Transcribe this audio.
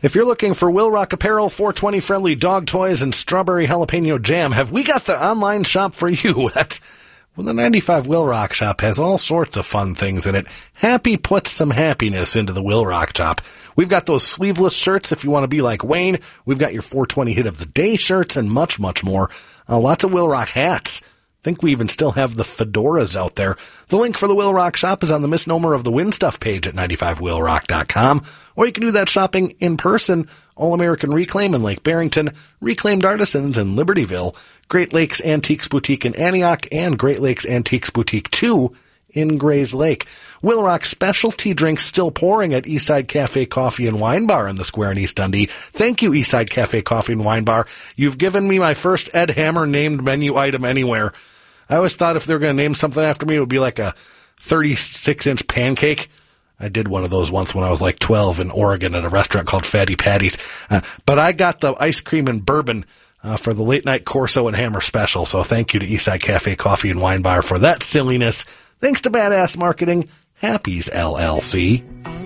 If you're looking for Will Rock apparel, 420 friendly dog toys, and strawberry jalapeno jam, have we got the online shop for you? The 95 Will Rock shop has all sorts of fun things in it. Happy puts some happiness into the Will Rock shop. We've got those sleeveless shirts if you want to be like Wayne. We've got your 420 hit of the day shirts and much, much more. Lots of Will Rock hats. I think we even still have the fedoras out there. The link for the Will Rock shop is on the Misnomer of the Win Stuff page at 95willrock.com, or you can do that shopping in person. All-American Reclaim in Lake Barrington, Reclaimed Artisans in Libertyville, Great Lakes Antiques Boutique in Antioch, and Great Lakes Antiques Boutique 2 in Grays Lake. Will Rock specialty drinks still pouring at Eastside Cafe Coffee and Wine Bar in the Square in East Dundee. Thank you, Eastside Cafe Coffee and Wine Bar. You've given me my first Ed Hammer named menu item anywhere. I always thought if they were going to name something after me, it would be like a 36-inch pancake. I did one of those once when I was like 12 in Oregon at a restaurant called Fatty Patty's. But I got the ice cream and bourbon for the late night Corso and Hammer special. So thank you to Eastside Cafe Coffee and Wine Bar for that silliness. Thanks to Badass Marketing, Happy's LLC.